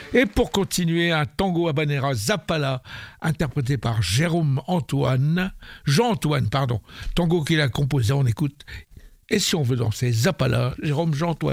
Et pour continuer, un tango habanera Zapala, interprété par Jean-Antoine, tango qu'il a composé, on écoute. Et si on veut danser Zapala, Jean-Antoine.